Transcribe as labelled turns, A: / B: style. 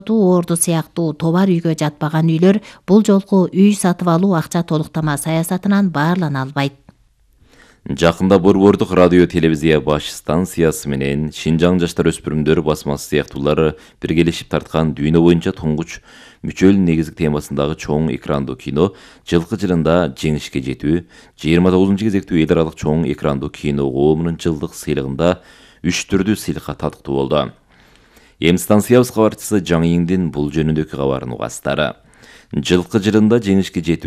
A: орду сыяктуу товар үйгө жатпаган үйлөр бул жолку үй сатып алуу акча толуктама саясатынан баарлана албайт.
B: Жакында Борбордук радио телевизия баш станциясы менен Шинжаң жаштар өспүрүмдөр басмасы сыяктуулары биргелешип тарткан дүйнө боюнча туңгуч мүчөл негизги темасындагы чоң экрандуу кино жылкы жылында жеңишке жетүү 29 кезектүү эл аралык чоң экрандуу кино коомунун жылдык сыйлыгында 3 түрдүү сыйлыкка татыктуу болду. Эми станциябыз кабарчысы Жаң Иңдин бул жөнүндөгү кабарын угасыздар. Жылкы жылында жеңишке жетүү